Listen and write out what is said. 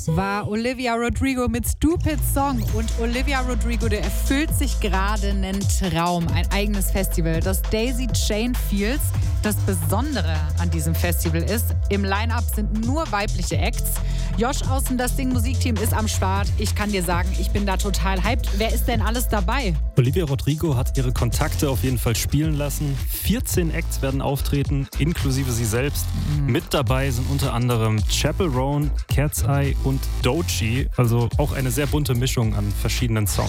War Olivia Rodrigo mit Stupid Song. Und Olivia Rodrigo, der erfüllt sich gerade einen Traum, ein eigenes Festival, das Daisy Chain Fields. Das Besondere an diesem Festival ist, im Line-Up sind nur weibliche Acts. Josh aus dem Das Ding Musikteam ist am Start. Ich kann dir sagen, ich bin da total hyped. Wer ist denn alles dabei? Olivia Rodrigo hat ihre Kontakte auf jeden Fall spielen lassen. 14 Acts werden auftreten, inklusive sie selbst. Mit dabei sind unter anderem Chappell Roan, Cat's Eye und Doechii. Also auch eine sehr bunte Mischung an verschiedenen Songs.